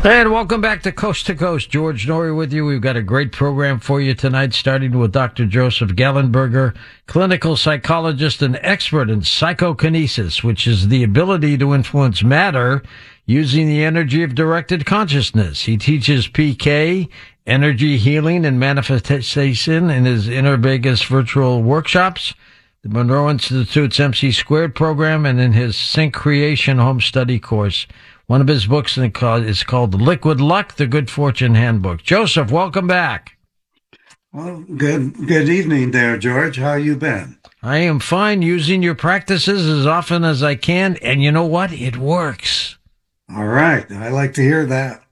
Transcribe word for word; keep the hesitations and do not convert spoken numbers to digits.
And welcome back to Coast to Coast. George Norrie with you. We've got a great program for you tonight, starting with Doctor Joseph Gallenberger, clinical psychologist and expert in psychokinesis, which is the ability to influence matter using the energy of directed consciousness. He teaches P K, energy healing and manifestation in his Inner Vegas virtual workshops, the Monroe Institute's M C Squared program, and in his Sync Creation home study course. One of his books is called Liquid Luck, the Good Fortune Handbook. Joseph, welcome back. Well, good good evening there, George. How you been? I am fine, using your practices as often as I can, and you know what? It works. All right. I like to hear that.